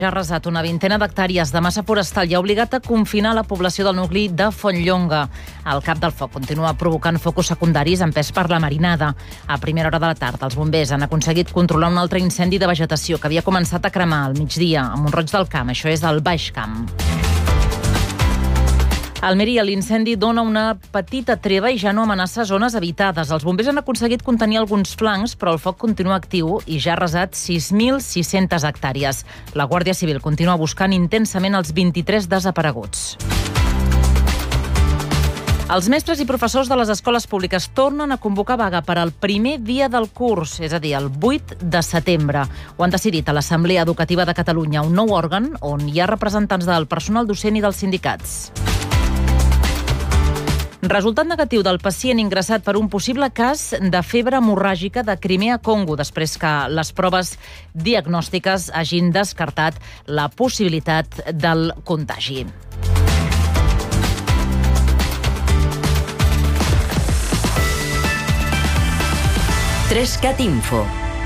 Ja ha arrasat una vintena d'hectàrees de massa forestal i ha obligat a confinar la població del nucli de Fontlonga. El cap del foc continua provocant focus secundaris empès per la marinada. A primera hora de la tarda, els bombers han aconseguit controlar un altre incendi de vegetació que havia començat a cremar al migdia a Mont-roig del Camp. Això és al Baix Camp. A Almeria, l'incendi dona una petita treva i ja no amenaça zones habitades. Els bombers han aconseguit contenir alguns flancs, però el foc continua actiu i ja ha arrasat 6.600 hectàrees. La Guàrdia Civil continua buscant intensament els 23 desapareguts. Els mestres i professors de les escoles públiques tornen a convocar vaga per al primer dia del curs, és a dir, el 8 de setembre. Ho han decidit a l'Assemblea Educativa de Catalunya, un nou òrgan on hi ha representants del personal docent i dels sindicats. Resultat negatiu del pacient ingressat per un possible cas de febre hemorràgica de Crimea-Congo, després que les proves diagnòstiques hagin descartat la possibilitat del contagi. Trescat Info.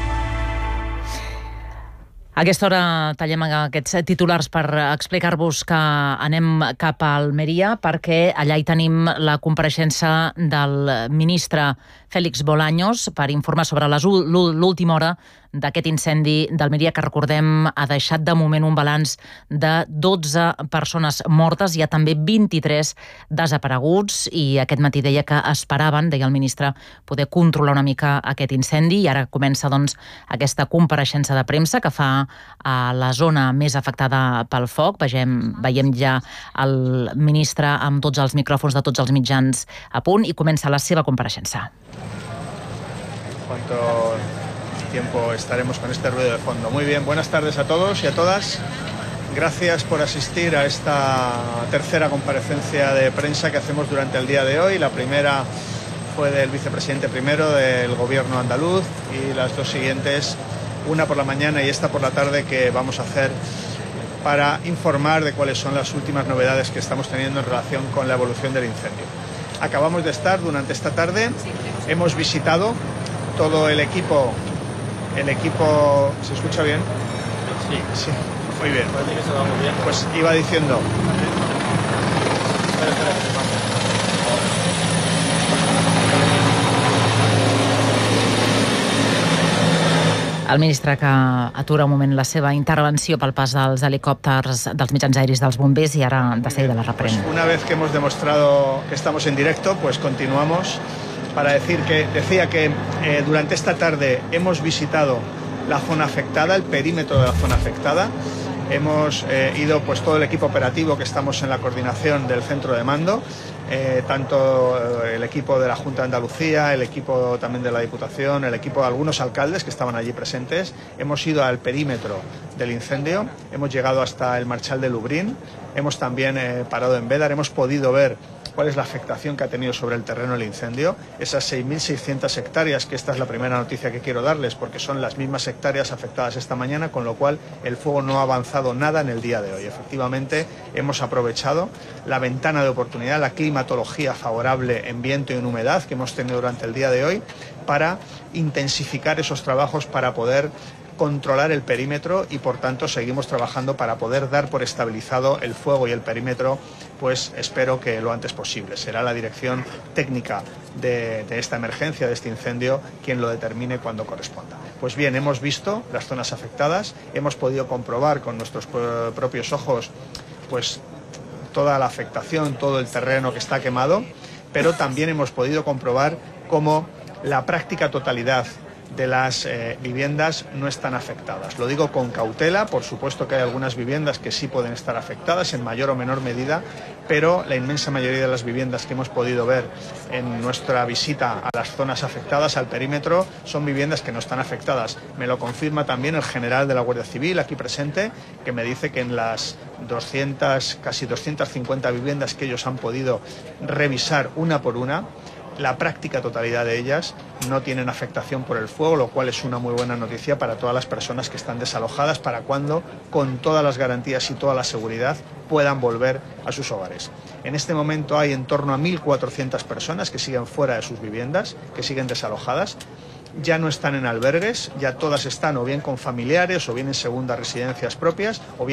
A aquesta hora tallem aquests titulars per explicar-vos que anem cap a Almeria perquè allà hi tenim la compareixença del ministre Félix Bolaños per informar sobre l'última hora d'aquest incendi d'Almeria que, recordem, ha deixat de moment un balanç de 12 persones mortes. Hi ha també 23 desapareguts i aquest matí deia que esperaven, deia el ministre, poder controlar una mica aquest incendi i ara comença doncs aquesta compareixença de premsa que fa a la zona més afectada pel foc. Veiem ja el ministre amb tots els micròfons de tots els mitjans a punt i comença la seva compareixença. ¿Cuánto tiempo estaremos con este ruido de fondo? Muy bien, buenas tardes a todos y a todas. Gracias por asistir a esta tercera comparecencia de prensa que hacemos durante el día de hoy. La primera fue del vicepresidente primero del gobierno andaluz y las dos siguientes, una por la mañana y esta por la tarde, que vamos a hacer para informar de cuáles son las últimas novedades que estamos teniendo en relación con la evolución del incendio. Acabamos de estar durante esta tarde, hemos visitado todo el equipo. ¿Se escucha bien? Sí, muy bien. Pues iba diciendo. El ministre que atura un moment la seva intervenció pel pas dels helicòpters dels mitjans aeris dels bombers i ara de seguida la reprèn. Pues una vez que hemos demostrado que estamos en directo, pues continuamos para decir que decía que durante esta tarde hemos visitado la zona afectada, el perímetro de la zona afectada. Hemos ido pues todo el equipo operativo que estamos en la coordinación del centro de mando, tanto el equipo de la Junta de Andalucía, el equipo también de la Diputación, el equipo de algunos alcaldes que estaban allí presentes. Hemos ido al perímetro del incendio, hemos llegado hasta el Marchal de Lubrín, hemos también parado en Bédar, hemos podido ver cuál es la afectación que ha tenido sobre el terreno el incendio. Esas 6.600 hectáreas, que esta es la primera noticia que quiero darles, porque son las mismas hectáreas afectadas esta mañana, con lo cual el fuego no ha avanzado nada en el día de hoy. Efectivamente, hemos aprovechado la ventana de oportunidad, la climatología favorable en viento y en humedad que hemos tenido durante el día de hoy para intensificar esos trabajos para poder controlar el perímetro y por tanto seguimos trabajando para poder dar por estabilizado el fuego y el perímetro, pues espero que lo antes posible. Será la dirección técnica de esta emergencia, de este incendio, quien lo determine cuando corresponda. Pues bien, hemos visto las zonas afectadas, hemos podido comprobar con nuestros propios ojos pues toda la afectación, todo el terreno que está quemado, pero también hemos podido comprobar cómo la práctica totalidad de las viviendas no están afectadas. Lo digo con cautela, por supuesto que hay algunas viviendas que sí pueden estar afectadas en mayor o menor medida, pero la inmensa mayoría de las viviendas que hemos podido ver en nuestra visita a las zonas afectadas, al perímetro, son viviendas que no están afectadas. Me lo confirma también el general de la Guardia Civil aquí presente, que me dice que en las casi 250 viviendas que ellos han podido revisar una por una, la práctica totalidad de ellas no tienen afectación por el fuego, lo cual es una muy buena noticia para todas las personas que están desalojadas, para cuando, con todas las garantías y toda la seguridad, puedan volver a sus hogares. En este momento hay en torno a 1.400 personas que siguen fuera de sus viviendas, que siguen desalojadas. ya no están en albergues, ya todas están o bien con familiares o bien en segundas residencias propias o bien